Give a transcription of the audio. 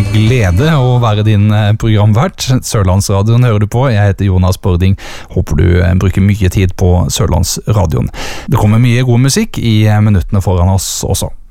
glede å være din programvert. Sørlandsradioen hører du på. Jeg heter Jonas Bording. Håper du bruker mye tid på Sørlandsradioen. Det kommer mye god musikk i minuttene foran oss også.